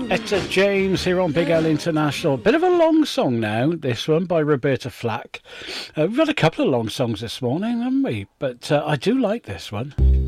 Etta James here on Big L International. Bit of a long song now, this one by Roberta Flack. We've got a couple of long songs this morning, haven't we? But I do like this one.